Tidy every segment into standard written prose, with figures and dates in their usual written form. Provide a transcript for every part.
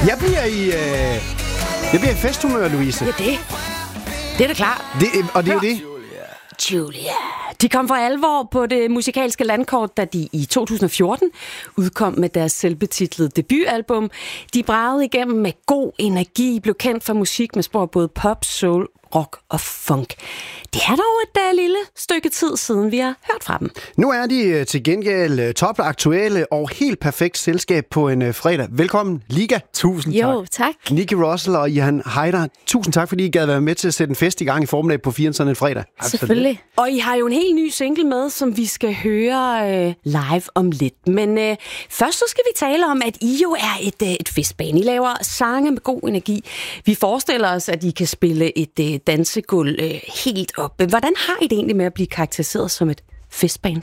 Jeg bliver i festhumør, Louise. Ja, det er da klart. Og det er jo det. Julia. De kom for alvor på det musikalske landkort, da de i 2014 udkom med deres selvbetitlede debutalbum. De bragede igennem med god energi, blev kendt for musik med spor både pop, soul, rock og funk. Det er dog et lille stykke tid siden, vi har hørt fra dem. Nu er de til gengæld topaktuelle og helt perfekt selskab på en fredag. Velkommen, Liga. Tusind tak. Jo, tak. Nicky Russell og Ihan Heider, tusind tak, fordi I gad være med til at sætte en fest i gang i formiddag på 4 sådan en fredag. Selvfølgelig. Og I har jo en helt ny single med, som vi skal høre live om lidt. Men først så skal vi tale om, at I jo er et festband. I laver sange med god energi. Vi forestiller os, at I kan spille et dansegulv helt op. Hvordan har I det egentlig med at blive karakteriseret som et festband?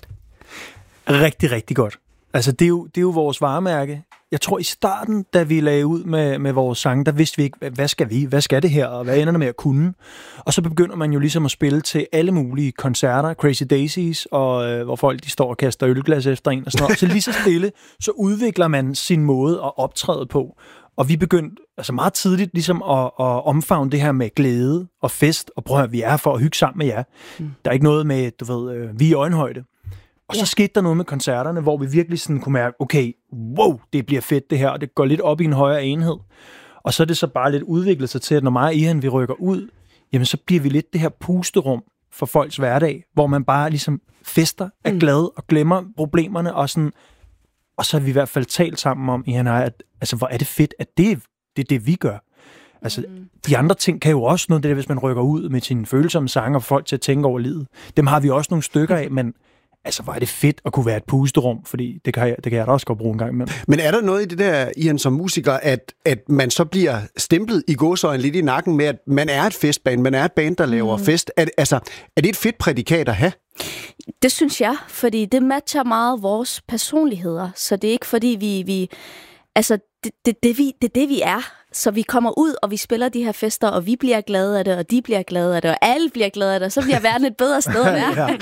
Rigtig, rigtig godt. Altså, det er jo vores varemærke. Jeg tror, i starten, da vi lagde ud med vores sange, der vidste vi ikke, hvad skal det her, og hvad ender det med at kunne? Og så begynder man jo ligesom at spille til alle mulige koncerter, Crazy Daisies, og hvor folk de står og kaster ølglas efter en og sådan noget. Så lige så stille, så udvikler man sin måde at optræde på. Og vi begyndte altså meget tidligt ligesom at omfavne det her med glæde og fest, og prøv at høre, vi er her for at hygge sammen med jer. Der er ikke noget med, vi er i øjenhøjde. Og så skete der noget med koncerterne, hvor vi virkelig sådan kunne mærke, okay, wow, det bliver fedt det her, og det går lidt op i en højere enhed. Og så er det så bare lidt udviklet sig til, at når mig og Ihan, vi rykker ud, jamen så bliver vi lidt det her pusterum for folks hverdag, hvor man bare ligesom fester, er glad og glemmer problemerne, og sådan. Og så har vi i hvert fald talt sammen om, Ihan og jeg, at altså, hvor er det fedt, at det er det, vi gør. Altså, de andre ting kan jo også noget, det der, hvis man rykker ud med sine følsomme sange og folk til at tænke over livet. Dem har vi også nogle stykker af, men altså, hvor er det fedt at kunne være et pusterum, fordi det kan jeg da også godt bruge en gang imellem. Men er der noget i det der, Ihan, som musiker, at man så bliver stemplet i gåseøjne lidt i nakken med, at man er et festband, man er et band, der laver fest? Er det et fedt prædikat at have? Det synes jeg, fordi det matcher meget vores personligheder, så det er ikke fordi vi altså det er det vi er. Så vi kommer ud, og vi spiller de her fester, og vi bliver glade af det, og de bliver glade af det, og alle bliver glade af det, så bliver verden et bedre sted at være.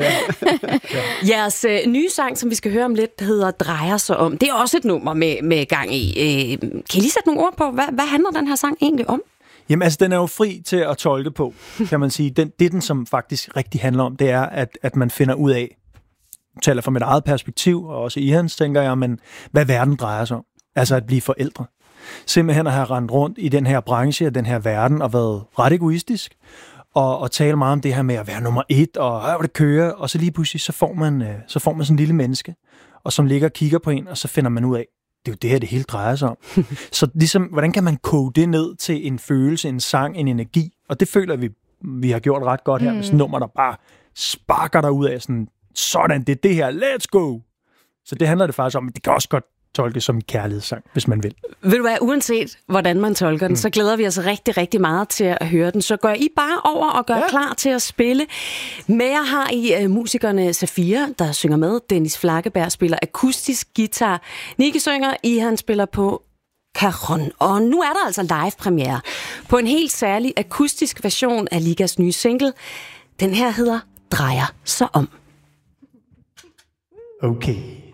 Jeres nye sang, som vi skal høre om lidt, hedder Drejer sig om. Det er også et nummer med gang i. Kan I lige sætte nogle ord på, hvad handler den her sang egentlig om? Jamen altså, den er jo fri til at tolke på, kan man sige. Den som faktisk rigtig handler om, det er, at man finder ud af, taler fra mit eget perspektiv, og også i hans, tænker jeg, men hvad verden drejer sig om. Altså at blive forældre. Simpelthen at have rendt rundt i den her branche og den her verden og været ret egoistisk og tale meget om det her med at være nummer 1 og hvor det kører, og så lige pludselig så får man sådan en lille menneske, og som ligger og kigger på en, og så finder man ud af, det er jo det her, det hele drejer sig om. Så ligesom, hvordan kan man koge det ned til en følelse, en sang, en energi? Og det føler vi har gjort ret godt her, med sådan nummer, der bare sparker dig ud af sådan, det er det her, let's go! Så det handler det faktisk om, men det kan også godt tolkes som en kærlighedssang, hvis man vil. Ved du hvad, uanset hvordan man tolker den, så glæder vi os rigtig, rigtig meget til at høre den. Så gør I bare over og gør klar til at spille. Med jer har I musikerne Safira, der synger med. Dennis Flakkeberg spiller akustisk guitar. Nicky synger, Ihan spiller på cajon. Og nu er der altså live-premiere på en helt særlig akustisk version af Ligas nye single. Den her hedder Drejer sig om. Okay.